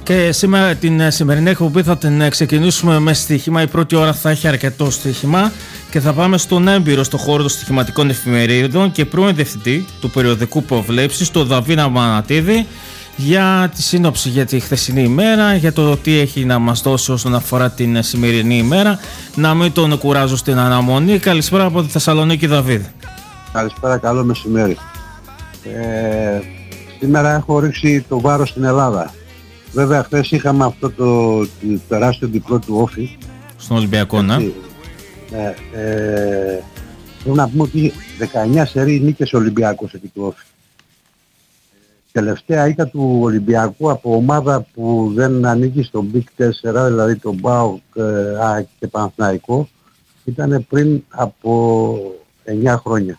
Και σήμερα την σημερινή εκπομπή θα την ξεκινήσουμε με στοίχημα. Η πρώτη ώρα θα έχει αρκετό στοίχημα και θα πάμε στον έμπειρο στον χώρο των στοιχηματικών εφημερίδων και πρώην διευθυντή του περιοδικού Προβλέψεις, τον Δαβίνα Μανατίδη, για τη σύνοψη για τη χθεσινή ημέρα, για το τι έχει να μας δώσει όσον αφορά την σημερινή ημέρα. Να μην τον κουράζω στην αναμονή. Καλησπέρα από τη Θεσσαλονίκη, Δαβίδ. Καλησπέρα, καλό μεσημέρι. Σήμερα έχω ρίξει το βάρος στην Ελλάδα. Βέβαια χθες είχαμε αυτό το τεράστιο διπλό του Όφη στον Ολυμπιακό, ναι. Πρέπει να πούμε ότι 19 σερί νίκες Ολυμπιακός επί του Όφη. Τελευταία ήττα του Ολυμπιακού από ομάδα που δεν ανήκει στο Big 4, δηλαδή τον ΠΑΟΚ, ΑΕΚ και Παναθηναϊκό, ήταν πριν από 9 χρόνια.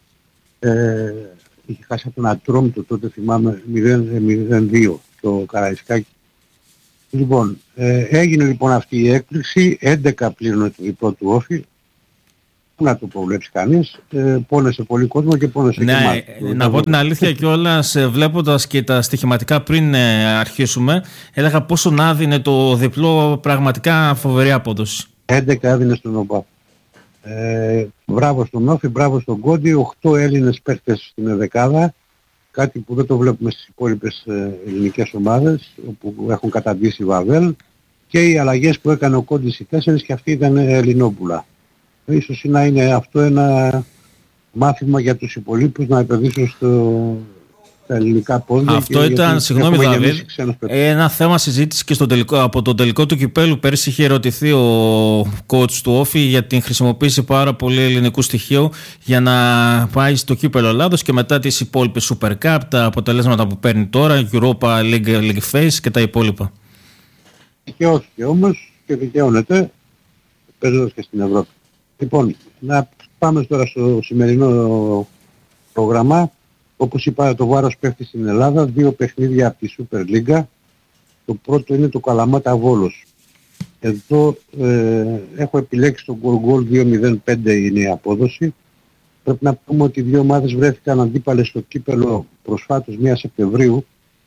Είχε χάσει από τον Ατρόμητο τότε, θυμάμαι, 0-2 το Καραϊσκάκι. Λοιπόν, έγινε λοιπόν αυτή η έκπληξη, 11 πλήρωνε το διπλό του Όφη. Πού να το προβλέψει κανείς, πόνεσε πολύ κόσμο και πόνεσε και εμάς. Να πω την αλήθεια κιόλας, βλέποντας και τα στοιχηματικά πριν αρχίσουμε, έλεγα πόσο να δίνει το διπλό, πραγματικά φοβερή απόδοση. 11 έδινε στον ΟΠΑ. Μπράβο στον Όφη, μπράβο στον Κόντι, 8 Έλληνες παίχτες στην δεκάδα, κάτι που δεν το βλέπουμε στις υπόλοιπες ελληνικές ομάδες, όπου έχουν καταντήσει Βαβέλ, και οι αλλαγές που έκανε ο Κόντις οι 4 και αυτοί ήταν Ελληνόπουλα. Ίσως να είναι αυτό ένα μάθημα για τους υπολείπους να επενδύσουν στα ελληνικά πόδια. Αυτό ήταν, συγγνώμη Δαβίδ, ένα θέμα συζήτηση και από το τελικό του κυπέλου. Πέρσι είχε ερωτηθεί ο coach του Όφη για την χρησιμοποίηση πάρα πολύ ελληνικού στοιχείου για να πάει στο κύπελο Ελλάδος και μετά τις υπόλοιπες Super Cup, τα αποτελέσματα που παίρνει τώρα, Europa League Phase και τα υπόλοιπα. Δικαιώθηκε όμως και δικαιώνεται παίζοντας και στην Ευρώπη. Λοιπόν, να πάμε τώρα στο σημερινό πρόγραμμα. Όπως είπα, το βάρος πέφτει στην Ελλάδα, 2 παιχνίδια από τη Super League. Το πρώτο είναι το Καλαμάτα Βόλος. Εδώ έχω επιλέξει το γκολ 2-0-5 είναι η απόδοση. Πρέπει να πούμε ότι οι δύο ομάδες βρέθηκαν αντίπαλες στο κύπελο προσφάτως 1 Σεπτεμβρίου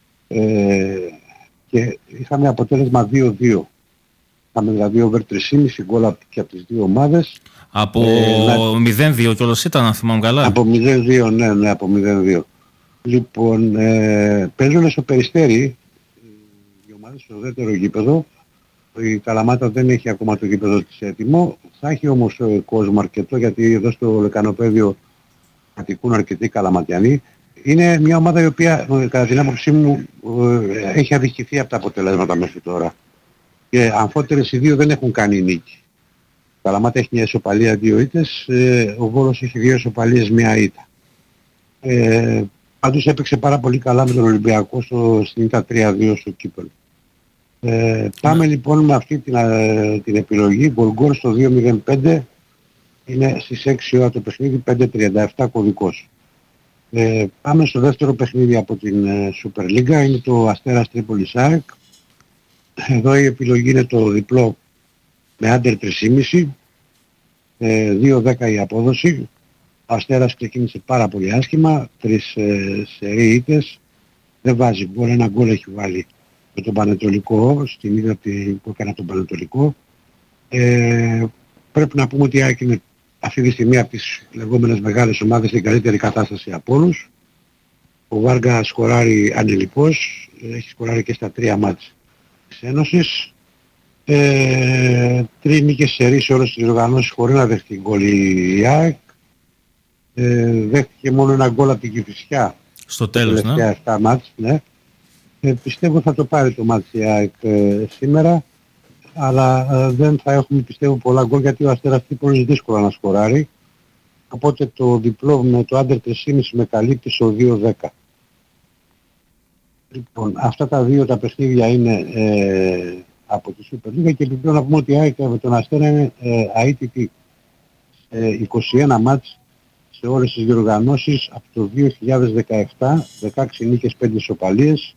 και είχαμε αποτέλεσμα 2-2. Είχαμε δηλαδή over 3,5 γκολ και από τις δύο ομάδες. Από 0-2 κιόλας ήταν, αν θυμάμαι καλά. Από 0-2, ναι, από 0-2. Λοιπόν, παίζουν στο Περιστέρι οι ομάδες στο δεύτερο γήπεδο. Η Καλαμάτα δεν έχει ακόμα το γήπεδο της έτοιμο. Θα έχει όμως κόσμο αρκετό, γιατί εδώ στο Λεκανοπέδιο κατοικούν αρκετοί Καλαματιανοί. Είναι μια ομάδα η οποία, κατά την άποψή μου, έχει αδικηθεί από τα αποτελέσματα μέχρι τώρα. Και αμφότερες οι δύο δεν έχουν κάνει νίκη. Η Καλαμάτα έχει μια ισοπαλία 2 ήττες, ο Βόλος έχει 2 ισοπαλίες 1 ήττα. Πάντως έπαιξε πάρα πολύ καλά με τον Ολυμπιακό στην ήττα 3-2 στο κύπελο. Πάμε λοιπόν με αυτή την επιλογή. Γκολ στο 2-0-5 είναι στις 6 ώρα το παιχνίδι, 5-37 κωδικός. Πάμε στο δεύτερο παιχνίδι από την Super League, είναι το Αστέρας Τρίπολης ΑΕΚ. Εδώ η επιλογή είναι το διπλό με άντερ 3,5, 2-10 η απόδοση. Ο Αστέρας ξεκίνησε πάρα πολύ άσχημα, 3 σερί ήττες, δεν βάζει γκολ, 1 γκολ έχει βάλει με τον Πανετολικό, στην ήττα που έκανε τον Πανετολικό. Πρέπει να πούμε ότι η ΑΕΚ είναι αυτή τη στιγμή από τις λεγόμενες μεγάλες ομάδες στην καλύτερη κατάσταση από όλους. Ο Βάργα σκοράρει ανελιπώς, έχει σκοράρει και στα 3 μάτς της Ένωσης. 3 νίκες σερί σε όλες τις οργανώσεις χωρίς να δεχτεί γκολ η ΑΕΚ. Δέχτηκε μόνο 1 γκολ από την Κηφισιά στο τέλος, τελευταία 7 μάτς, ναι. Πιστεύω θα το πάρει το μάτς η ΑΕΚ σήμερα, αλλά δεν θα έχουμε, πιστεύω, πολλά γκολ, γιατί ο Αστέρας Τρίπολης δύσκολα να σκοράρει. Οπότε το διπλό με το άντερ 3,5 με καλύπτει στο 2-10. Λοιπόν, αυτά τα δύο τα παιχνίδια είναι από τη Super League, και επιπλέον να πούμε ότι η ΑΕΚ με τον Αστέρα είναι αίτητη 21 μάτς σε όλες τις διοργανώσεις από το 2017, 16 νίκες, 5 ισοπαλίες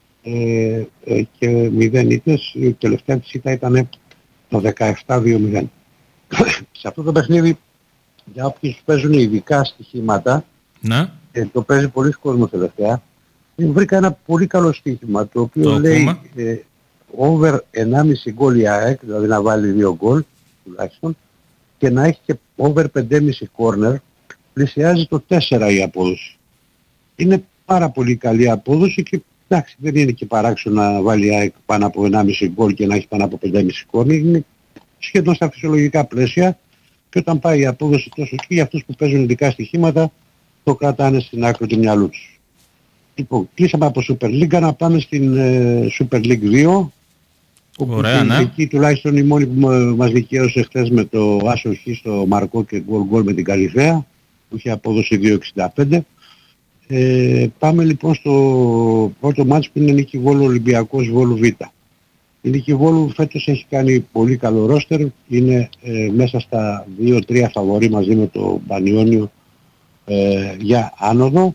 και 0 ήττες. Η τελευταία της ήττα ήταν το 17-2-0. Σε αυτό το παιχνίδι, για όποιους παίζουν ειδικά στοιχήματα, ναι. Το παίζει πολλοί κόσμος τελευταία. βρήκα ένα πολύ καλό στοίχημα, το οποίο λέει over 1,5 γκολ η ΑΕΚ, δηλαδή να βάλει 2 γκολ τουλάχιστον, και να έχει και over 5,5 corner, πλησιάζει το 4 η απόδοση. Είναι πάρα πολύ καλή απόδοση και εντάξει, δεν είναι και παράξενο να βάλει η ΑΕΚ πάνω από 1,5 γκολ και να έχει πάνω από 5,5 corner. Είναι σχεδόν στα φυσιολογικά πλαίσια, και όταν πάει η απόδοση τόσο εκεί, για αυτούς που παίζουν ειδικά στοιχήματα, το κρατάνε στην άκρη του μυαλού τους. Λοιπόν, κλείσαμε από Super League, να πάμε στην Super League 2. Ωραία, ναι. Εκεί τουλάχιστον η μόνη που μας δικαίωσε χθες με το άσο χ στο Μαρκό και γκολ με την Καλυθέα, που είχε απόδοση 2,65. Πάμε λοιπόν στο πρώτο μάτς που είναι νίκη Βόλου Ολυμπιακός Βόλου Β. Η νίκη Βόλου φέτος έχει κάνει πολύ καλό ρόστερ, είναι μέσα στα 2-3 φαβορί μαζί με το Πανιόνιο για άνοδο.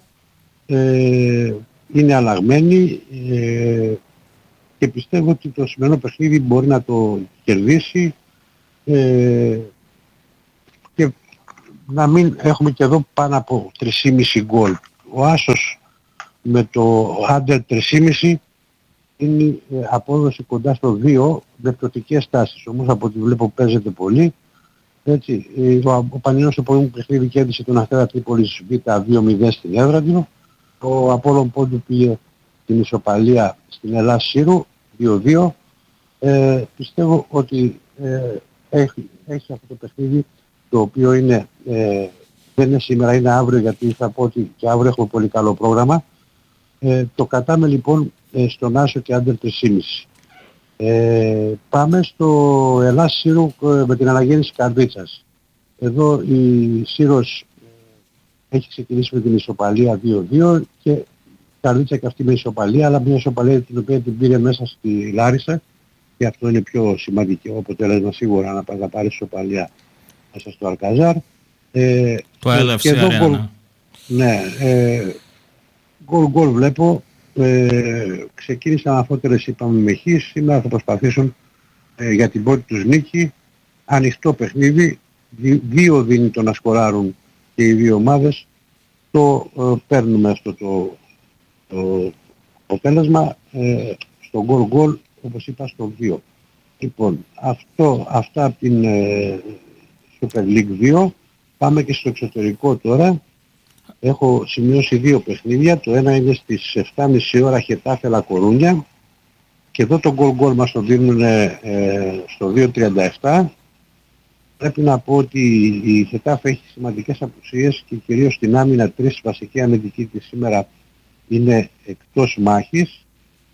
Είναι αλλαγμένη και πιστεύω ότι το σημερινό παιχνίδι μπορεί να το κερδίσει και να μην έχουμε και εδώ πάνω από 3,5 γκολ. Ο άσος με το under 3,5 είναι απόδοση κοντά στο 2, δεπτωτικές τάσεις, όμως από ό,τι βλέπω παίζεται πολύ. Έτσι, ο Πανιόνιος στο πρώτο παιχνίδι κέρδισε τον Αστέρα Τρίπολης Β 2-0 στην έδρα του. Ο Απόλλων Πόντου πήγε την ισοπαλία στην Ελλάς Σύρου 2-2. Πιστεύω ότι έχει αυτό το παιχνίδι, το οποίο είναι, δεν είναι σήμερα, είναι αύριο, γιατί θα πω ότι και αύριο έχουμε πολύ καλό πρόγραμμα. Το κατάμε λοιπόν στον Άσο και άντερ 3,5. Πάμε στο Ελλάς Σύρου με την αναγέννηση Καρδίτσας. Εδώ η Σύρος έχει ξεκινήσει με την ισοπαλία 2-2 και Καρδίτσα και αυτή με ισοπαλία, αλλά μια ισοπαλία την οποία την πήρε μέσα στη Λάρισα, και αυτό είναι πιο σημαντικό αποτέλεσμα σίγουρα, να πάρει ισοπαλία μέσα στο Αλκαζάρ. Το έλευσε Αρένα. Ναι, γκολ βλέπω. Ξεκίνησαν αφότερες, είπαμε, με χ. Σήμερα θα προσπαθήσουν για την πρώτη τους νίκη. Ανοιχτό παιχνίδι, 2 δίνει το να σκοράρουν και οι δύο ομάδες. Το παίρνουμε αυτό το αποτέλεσμα στο γκολ, όπως είπα, στο 2. Λοιπόν, αυτά από την Super League 2. Πάμε και στο εξωτερικό τώρα. Έχω σημειώσει 2 παιχνίδια. Το ένα είναι στις 7.30 ώρα Χετάφε Λα Κορούνια, και εδώ το γκολ μας το δίνουν στο 2.37. Πρέπει να πω ότι η Χετάφε έχει σημαντικές απουσίες και κυρίως στην άμυνα 3 βασική αμυντική της σήμερα είναι εκτός μάχης.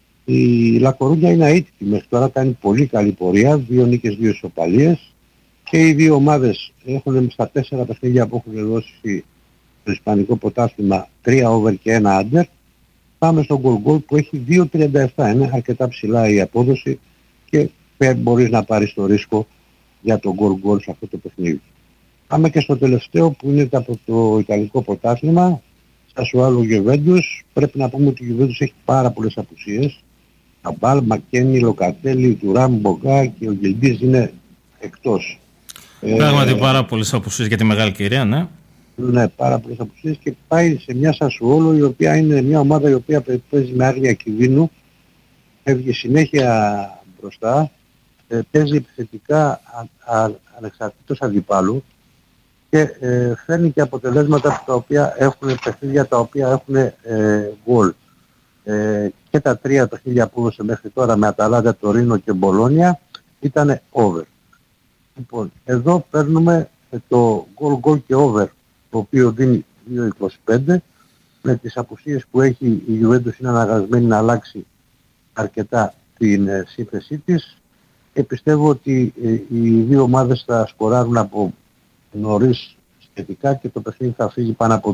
Η Λα Κορούνια είναι αίτητη μέχρι τώρα, κάνει πολύ καλή πορεία, 2 νίκες, 2 ισοπαλίες, και οι δύο ομάδες έχουν στα 4 παιχνίδια που έχουν δώσει στο Ισπανικό πρωτάθλημα 3 over και 1 under. Πάμε στο γκολ που έχει 2.37, είναι αρκετά ψηλά η απόδοση και μπορείς να πάρεις το ρίσκο για το γκολ σε αυτό το παιχνίδι. Πάμε και στο τελευταίο που είναι από το Ιταλικό πρωτάθλημα, Σασουάλο Γιουβέντους. Πρέπει να πούμε ότι η Γιουβέντους έχει πάρα πολλές απουσίες. Αμπάλ, Μακένι, Λοκατέλη, Τουράμ, Μπογκά και ο Γκελντής είναι εκτός. Πράγματι πάρα πολλές απουσίες για τη μεγάλη κυρία, ναι. Ναι, πάρα πολλές απουσίες, και πάει σε μια Σασουόλο η οποία είναι μια ομάδα η οποία παίζει με άγνοια κινδύνου, έβγε συνέχεια μπροστά, παίζει επιθετικά ανεξαρτήτως αντιπάλου και φέρνει και αποτελέσματα τα οποία έχουν παιχνίδια τα οποία έχουν γκολ. Και τα 3 παιχνίδια που έδωσε μέχρι τώρα με Αταλάντα, Τορίνο και Μπολόνια ήταν over. Λοιπόν, εδώ παίρνουμε το γκολ και over, το οποίο δίνει 2.25. Με τις απουσίες που έχει η Juventus είναι αναγκασμένη να αλλάξει αρκετά την σύνθεσή της, και πιστεύω ότι οι δύο ομάδες θα σκοράρουν από νωρίς σχετικά και το παιχνίδι θα φύγει πάνω από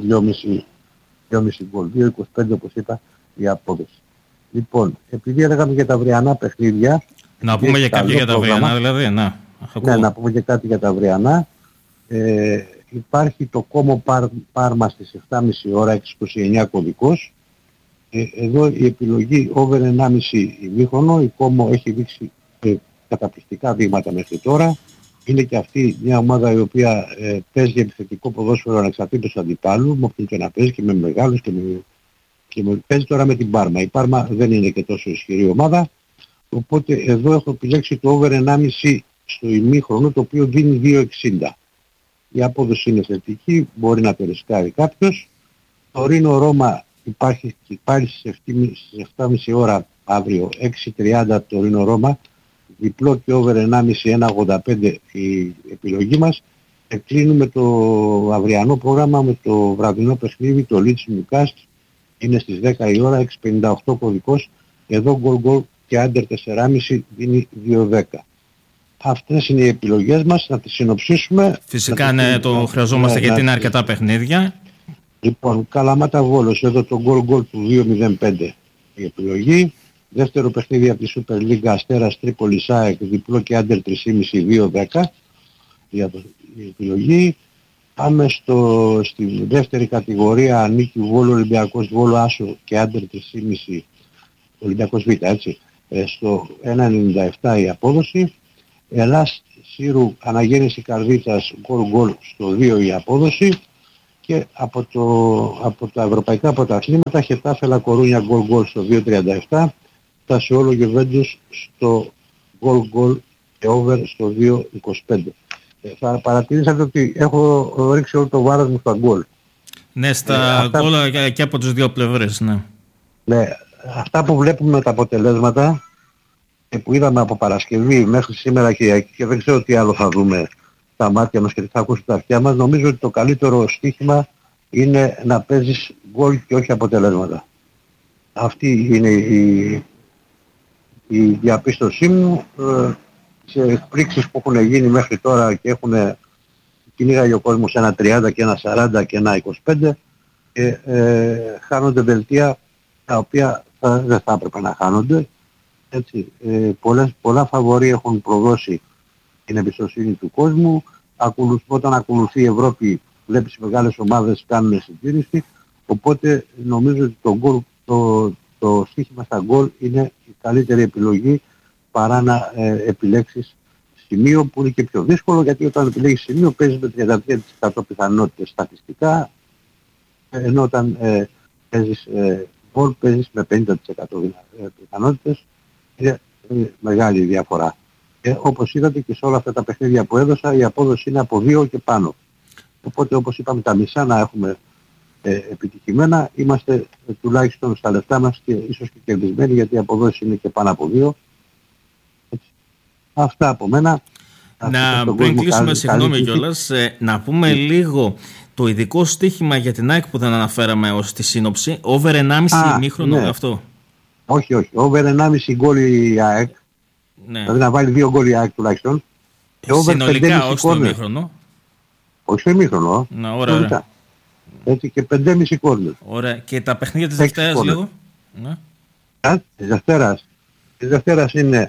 2,5 γκολ. 2.25 όπως είπα η απόδοση. Λοιπόν, επειδή έλεγαμε για τα αυριανά παιχνίδια, να πούμε για κάποια για τα αυριανά δηλαδή, ναι, να πούμε και κάτι για τα αυριανά. Υπάρχει το Κόμο Πάρμα στις 7.30 ώρα, 629 κωδικός. Εδώ η επιλογή over 1,5 ημίχρονο. Η Κόμο έχει δείξει καταπληκτικά δείγματα μέχρι τώρα. Είναι και αυτή μια ομάδα η οποία παίζει επιθετικό ποδόσφαιρο ανεξαρτήτως αντιπάλου, με όποιον και να παίζει, και με μεγάλους και παίζει τώρα με την Πάρμα. Η Πάρμα δεν είναι και τόσο ισχυρή ομάδα, οπότε εδώ έχω επιλέξει το over 1,5 στο ημίχρονο, το οποίο δίνει 2,60. Η απόδοση είναι θετική, μπορεί να το ρισκάρει κάποιος. Το Ρήνο Ρώμα υπάρχει και πάλι στις 7.30 ώρα αύριο, 6.30 το Ρήνο Ρώμα, διπλό και over 1,5, 1,85 η επιλογή μας. Κλείνουμε το αυριανό πρόγραμμα με το βραδινό παιχνίδι, το Leeds Newcastle, είναι στις 10 η ώρα, 6.58 κωδικός, εδώ γκολ και under 4,5 δίνει 2,10. Αυτές είναι οι επιλογές μας, να τις συνοψίσουμε. Φυσικά ναι, το χρειαζόμαστε γιατί είναι αρκετά παιχνίδια. Λοιπόν, Καλαμάτα Βόλος, εδώ το γκολ του 2.05 η επιλογή. Δεύτερο παιχνίδι από τη Super League, Αστέρας Τρίπολης ΑΕΚ, διπλό και under 3,5 2,10 η επιλογή. Πάμε στη δεύτερη κατηγορία, νίκη Βόλο, Ολυμπιακός Βόλο Άσο και under 3,5 Ολυμπιακός Β, έτσι. Στο 1,97 η απόδοση. Ελλάς Σύρου Αναγέννηση Καρδίτσας γκολ στο 2 η απόδοση. Και από τα ευρωπαϊκά πρωταθλήματα, Χετάφε Λακορούνια γκολ στο 2.37, Τασιόλο Γιουβέντους στο γκολ και over στο 2.25. Θα παρατηρήσατε ότι έχω ρίξει όλο το βάρος μου στα γκολ. Ναι, στα γκολ και από τις δύο πλευρές, ναι. Ναι, αυτά που βλέπουμε τα αποτελέσματα και που είδαμε από Παρασκευή μέχρι σήμερα και δεν ξέρω τι άλλο θα δούμε τα μάτια μας και τι θα ακούσει τα αυτιά μας, νομίζω ότι το καλύτερο στοίχημα είναι να παίζεις γκολ και όχι αποτελέσματα. Αυτή είναι η διαπίστωσή μου. Σε εκπλήξεις που έχουν γίνει μέχρι τώρα και κυνήγαγε ο κόσμος ένα 30 και ένα 40 και ένα 25 και χάνονται δελτία τα οποία δεν θα έπρεπε να χάνονται. Έτσι, πολλά φαβορί έχουν προδώσει την εμπιστοσύνη του κόσμου. Όταν ακολουθεί η Ευρώπη, βλέπεις μεγάλες ομάδες κάνουν συντήρηση, οπότε νομίζω ότι το στοίχημα στα γκολ είναι η καλύτερη επιλογή παρά να επιλέξεις σημείο, που είναι και πιο δύσκολο, γιατί όταν επιλέγεις σημείο παίζεις με 33% πιθανότητες στατιστικά, ενώ όταν παίζεις γκολ παίζεις με 50% πιθανότητες. Είναι μεγάλη η διαφορά. Όπως είδατε και σε όλα αυτά τα παιχνίδια που έδωσα, η απόδοση είναι από 2 και πάνω. Οπότε, όπως είπαμε, τα μισά να έχουμε επιτυχημένα, είμαστε τουλάχιστον στα λεφτά μας και ίσως και κερδισμένοι, γιατί η αποδόση είναι και πάνω από 2. Έτσι. Αυτά από μένα. Πριν κλείσουμε, συγγνώμη κιόλας, να πούμε λίγο το ειδικό στοίχημα για την ΑΕΚ που δεν αναφέραμε ως τη σύνοψη. Over 1,5 ημίχρονο, ναι. Αυτό. Όχι. Over 1,5 γκολ η ΑΕΚ. Ναι. Δηλαδή να βάλει 2 γκολ η ΑΕΚ τουλάχιστον. Συνολικά, όχι στο ημίχρονο. Όχι στο ημίχρονο. Ωραία. Έτσι και 5,5 κόρνερ. Ωραία. Και τα παιχνίδια της Δευτέρας λίγο. Ναι. Της Δευτέρας είναι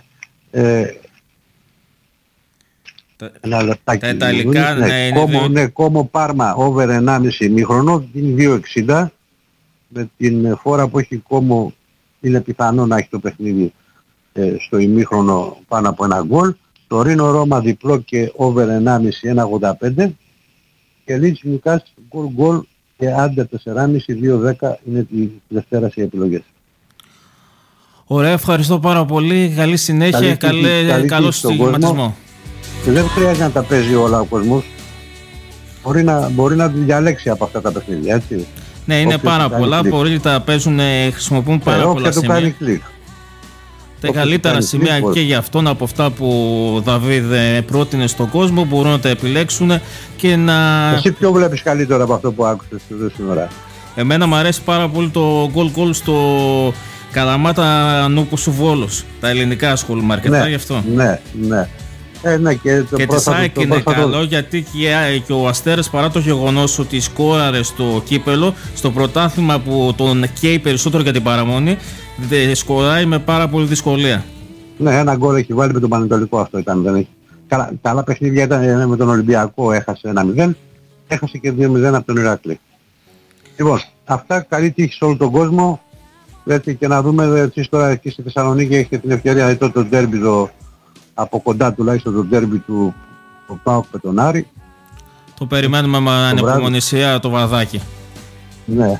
ένα λεπτάκι. Τα ιταλικά, ναι. Κόμο Πάρμα over 1,5 ημίχρονο είναι 2,60. Με την φόρα που έχει Κόμο είναι πιθανό να έχει το παιχνίδι στο ημίχρονο πάνω από ένα γκολ. Το Ρήνο Ρώμα διπλό και over 1,5 1,85. Και Leeds Newcastle γκολ και under 4,5 2,10 είναι τη Δευτέρα οι επιλογές. Ωραία, ευχαριστώ πάρα πολύ. Καλή συνέχεια, καλό στοιχηματισμό. Και δεν χρειάζεται να τα παίζει όλα ο κόσμος. Μπορεί να διαλέξει από αυτά τα παιχνίδια, έτσι. Ναι, είναι πάρα πολλά. Πολλοί τα παίζουν, χρησιμοποιούν πάρα πολλά σημεία. Κάνει κλικ. Τα καλύτερα σημεία και για αυτόν από αυτά που ο Δαβίδ πρότεινε στον κόσμο μπορούν να τα επιλέξουν και να... Εσύ ποιο βλέπεις καλύτερα από αυτό που άκουσες σήμερα? Εμένα μου αρέσει πάρα πολύ το goal στο Καλαμάτα Νούπος Βόλος. Τα ελληνικά ασχολούμαι αρκετά γι' αυτό. Ναι. Και τη ΣΑΕΚ είναι καλό, γιατί και ο Αστέρας, παρά το γεγονός ότι σκόραρε στο κύπελο, στο πρωτάθλημα που τον καίει περισσότερο για την παραμονή, σκοράει με πάρα πολύ δυσκολία. Ναι, ένα γκολ έχει βάλει με τον Πανετολικό, αυτό ήταν. Δεν έχει. Τα άλλα παιχνίδια ήταν με τον Ολυμπιακό, έχασε 1-0, έχασε και 2-0 από τον Ηράκλειο. Λοιπόν, αυτά, καλή τύχη σε όλο τον κόσμο. Έτσι, και να δούμε, εσείς τώρα εκεί στη Θεσσαλονίκη έχετε την ευκαιρία να δείτε το ντέρμπι από κοντά, τουλάχιστον το ντέρμπι του ΠΑΟΚ με τον Άρη. Το περιμένουμε με ανεπιμονησία το βραδάκι. Ναι.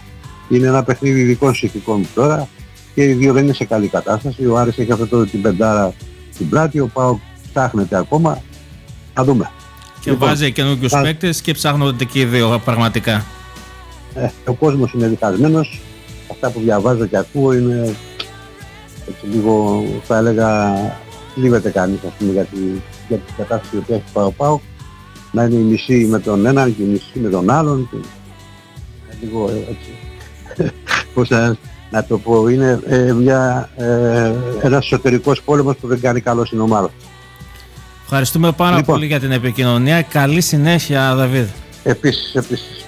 είναι ένα παιχνίδι ειδικών συνθηκών τώρα και οι δύο δεν είναι σε καλή κατάσταση. Ο Άρης έχει αυτό την πεντάρα στην πλάτη, ο ΠΑΟΚ ψάχνεται ακόμα. Θα δούμε. Και λοιπόν, βάζει καινούργιους παίκτες και ψάχνονται και οι δύο πραγματικά. Ο κόσμος είναι διχασμένος. Αυτά που διαβάζω και ακούω είναι έτσι λίγο, θα έλεγα, θλίβεται κανείς, ας πούμε, για την κατάσταση που έχει ο ΠΑΟΚ. Να είναι η μισή με τον έναν και η μισή με τον άλλον. Και λίγο έτσι, πώς να το πω, είναι ένας εσωτερικός πόλεμος που δεν κάνει καλό στην ομάδα. Ευχαριστούμε πάρα πολύ για την επικοινωνία. Καλή συνέχεια, Δαβίδ. Επίσης.